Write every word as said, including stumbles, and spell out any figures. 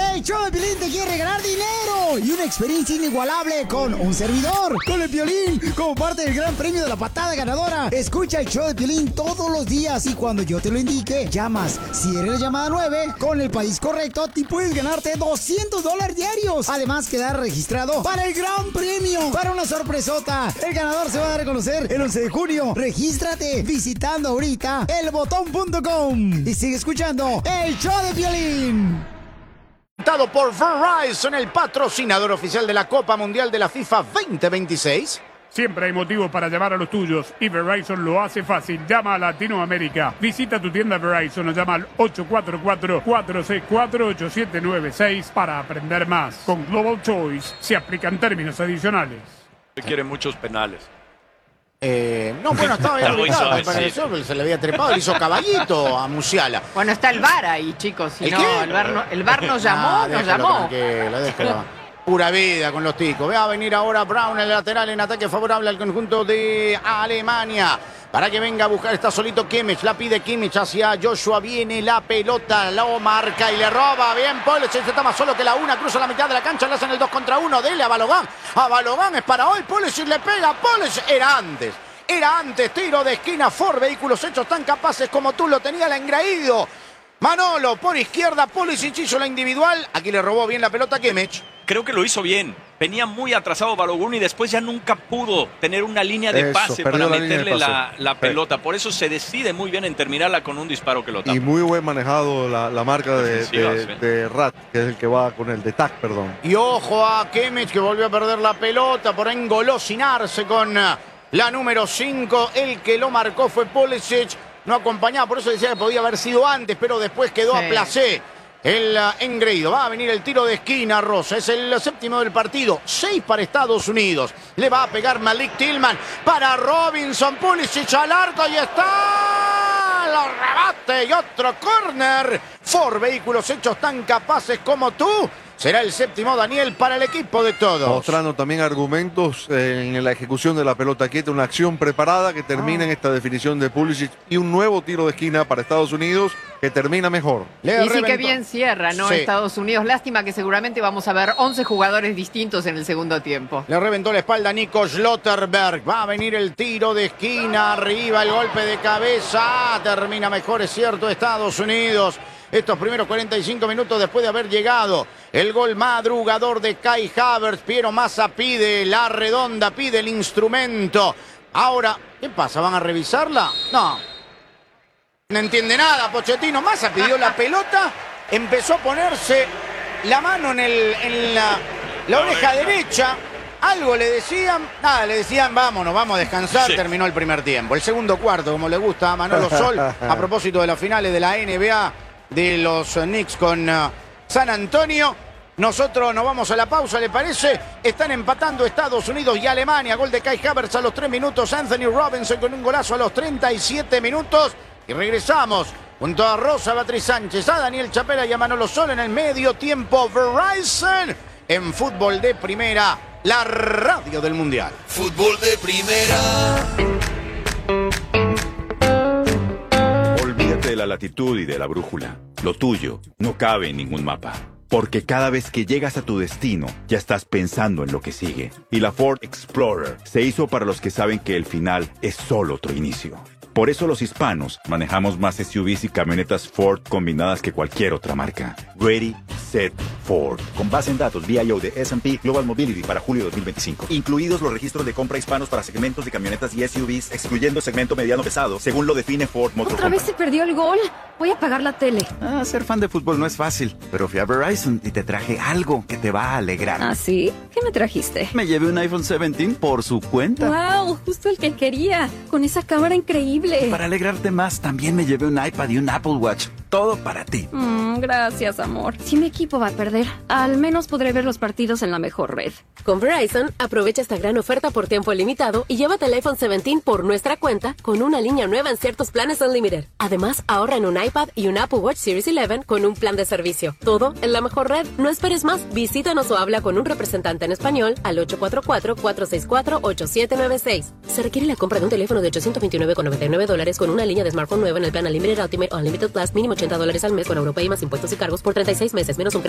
El show de Piolín te quiere regalar dinero y una experiencia inigualable con un servidor, con el Piolín, como parte del gran premio de la patada ganadora. Escucha el show de Piolín todos los días y cuando yo te lo indique, llamas. Si eres la llamada nueve, con el país correcto, te puedes ganarte doscientos dólares diarios. Además, quedar registrado para el gran premio, para una sorpresota. El ganador se va a dar a conocer el once de junio. Regístrate visitando ahorita el botón punto com y sigue escuchando el show de Piolín. Por Verizon, el patrocinador oficial de la Copa Mundial de la FIFA veinte veintiséis. Siempre hay motivos para llamar a los tuyos y Verizon lo hace fácil. Llama a Latinoamérica. Visita tu tienda Verizon o llama al ocho cuatro cuatro, cuatro seis cuatro, ocho siete nueve seis para aprender más. Con Global Choice se aplican términos adicionales. Quiere muchos penales. Eh, no, bueno, estaba bien ubicado, me pareció, se le había trepado, le hizo caballito a Musiala. Bueno, está el V A R ahí, chicos. Si ¿El no, qué? el V A R, no, el V A R nos llamó, Ah, nos déjalo llamó. tranquilo, déjalo. Pura vida con los ticos. Va a venir ahora Brown, el lateral, en ataque favorable al conjunto de Alemania. Para que venga a buscar, está solito Kimmich, la pide Kimmich hacia Joshua, viene la pelota, lo marca y le roba, bien Pulisic, está más solo que la una, cruza la mitad de la cancha, le hacen el dos contra uno, dele a Balogan, a Balogan es para hoy, Pulisic le pega, Pulisic era antes, era antes, tiro de esquina, Ford, vehículos hechos tan capaces como tú, lo tenía el engreído, Manolo por izquierda, Pulisic hizo la individual, aquí le robó bien la pelota a Kimmich. Creo que lo hizo bien. Venía muy atrasado Balogun y después ya nunca pudo tener una línea de Eso, pase para la meterle la, la, la pelota. Por eso se decide muy bien en terminarla con un disparo que lo tapa. Y muy buen manejado la, la marca de, Sí, de, sí. de Rat, que es el que va con el de Tac, perdón. Y ojo a Kimmich que volvió a perder la pelota por engolosinarse con la número cinco. El que lo marcó fue Pulisic. No acompañaba, por eso decía que podía haber sido antes, pero después quedó Sí. a placé. El uh, engreído. Va a venir el tiro de esquina, Rosa. Es el séptimo del partido. Seis para Estados Unidos. Le va a pegar Malik Tillman para Robinson. Pulisic al arco y está. Lo rebate y otro córner. Ford, vehículos hechos tan capaces como tú. Será el séptimo, Daniel, para el equipo de todos. Mostrando también argumentos eh, en la ejecución de la pelota quieta, una acción preparada que termina Ah. en esta definición de Pulisic y un nuevo tiro de esquina para Estados Unidos que termina mejor. Le Y sí reventó. que bien cierra, ¿no? Sí. Estados Unidos. Lástima que seguramente vamos a ver once jugadores distintos en el segundo tiempo. Le reventó la espalda a Nico Schlotterberg. Va a venir el tiro de esquina. Arriba el golpe de cabeza. Termina mejor, es cierto, Estados Unidos. Estos primeros cuarenta y cinco minutos después de haber llegado el gol madrugador de Kai Havertz. Piero Massa pide la redonda, pide el instrumento. Ahora, ¿qué pasa? ¿Van a revisarla? No. No entiende nada, Pochettino. Massa pidió la pelota, empezó a ponerse la mano en, el, en la, la oreja derecha. Algo le decían, nada, le decían, vámonos, vamos a descansar, Sí. terminó el primer tiempo. El segundo cuarto, como le gusta a Manolo Sol, a propósito de las finales de la N B A, de los Knicks con uh, San Antonio. Nosotros nos vamos a la pausa, ¿le parece? Están empatando Estados Unidos y Alemania. Gol de Kai Havertz a los tres minutos. Anthony Robinson con un golazo a los treinta y siete minutos. Y regresamos junto a Rosa Beatriz Sánchez, a Daniel Chapela y a Manolo Sol en el medio tiempo. Verizon en Fútbol de Primera, la radio del Mundial. Fútbol de Primera. Olvídate de la latitud y de la brújula. Lo tuyo no cabe en ningún mapa. Porque cada vez que llegas a tu destino, ya estás pensando en lo que sigue. Y la Ford Explorer se hizo para los que saben que el final es solo otro inicio. Por eso los hispanos manejamos más S U Vs y camionetas Ford combinadas que cualquier otra marca. Ready, Set, Ford. Con base en datos V I O de S and P Global Mobility para julio de dos mil veinticinco. Incluidos los registros de compra hispanos para segmentos de camionetas y S U Vs, excluyendo segmento mediano pesado, según lo define Ford Motor ¿Otra vez se Company. perdió el gol? Voy a apagar la tele. Ah, ser fan de fútbol no es fácil, pero fui a Verizon y te traje algo que te va a alegrar. ¿Ah, sí? ¿Qué me trajiste? Me llevé un iPhone diecisiete por su cuenta. ¡Wow! Justo el que quería. Con esa cámara increíble. Para alegrarte más, también me llevé un iPad y un Apple Watch. Todo para ti. Mm, gracias, amor. Si mi equipo va a perder, al menos podré ver los partidos en la mejor red. Con Verizon, aprovecha esta gran oferta por tiempo limitado y llévate el iPhone diecisiete por nuestra cuenta con una línea nueva en ciertos planes Unlimited. Además, ahorra en un iPad y un Apple Watch Series once con un plan de servicio. Todo en la mejor red. No esperes más. Visítanos o habla con un representante en español al ocho cuatro cuatro, cuatro seis cuatro, ocho siete nueve seis. Se requiere la compra de un teléfono de ochocientos veintinueve con noventa y nueve dólares con una línea de smartphone nueva en el plan Unlimited Ultimate o Unlimited Plus, mínimo ochenta dólares al mes con Europay más impuestos y cargos por treinta y seis meses, menos un